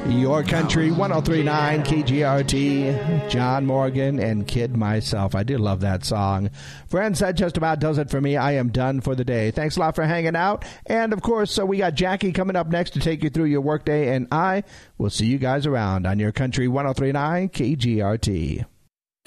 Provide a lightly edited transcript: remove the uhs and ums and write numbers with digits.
Your Country 103.9 KGRT, John Morgan and Kid Myself. I do love that song. Friends, that just about does it for me. I am done for the day. Thanks a lot for hanging out. And, of course, we got Jackie coming up next to take you through your workday. And I will see you guys around on Your Country 103.9 KGRT.